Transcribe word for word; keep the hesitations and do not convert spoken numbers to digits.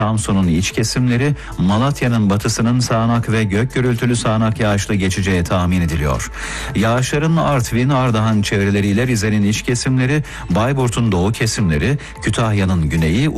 Samsun'un iç kesimleri, Malatya'nın batısının sağanak ve gök gürültülü sağanak yağışlı geçeceği tahmin ediliyor. Yağışların Artvin, Ardahan çevreleriyle Rize'nin iç kesimleri, Bayburt'un doğu kesimleri, Kütahya'nın güneyi,